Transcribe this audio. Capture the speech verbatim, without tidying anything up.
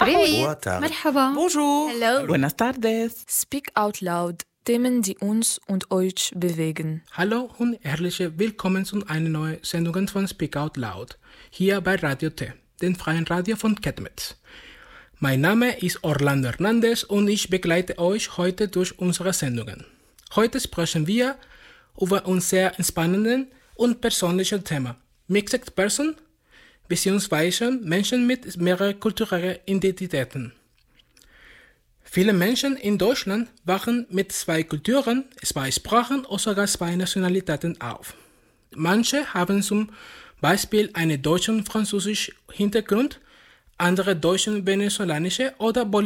Привет. Marhaba. Bonjour. Hello. Buenas tardes. Speak out loud. Themen, die uns und euch bewegen. Hallo und herzlich willkommen zu einer neuen Sendung von Speak Out Loud, hier bei Radio T, dem freien Radio von Chemnitz. Mein Name ist Orlando Hernandez und ich begleite euch heute durch unsere Sendungen. Heute sprechen wir über ein sehr spannendes und persönliches Thema, Mixed Person, beziehungsweise Menschen mit mehreren kulturellen Identitäten. Viele Menschen in Deutschland wachsen mit zwei Kulturen, zwei Sprachen oder sogar zwei Nationalitäten auf. Manche haben zum Beispiel einen deutschen und französischen Hintergrund, andere deutschen, venezolanischen oder bolivianischen